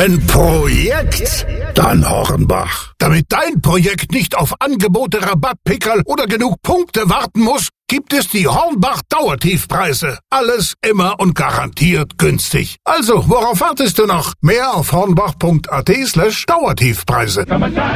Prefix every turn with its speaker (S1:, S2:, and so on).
S1: Ein Projekt? Dann Hornbach. Damit dein Projekt nicht auf Angebote, Rabattpickerl oder genug Punkte warten muss, gibt es die Hornbach Dauertiefpreise. Alles immer und garantiert günstig. Also, worauf wartest du noch? Mehr auf hornbach.at/Dauertiefpreise.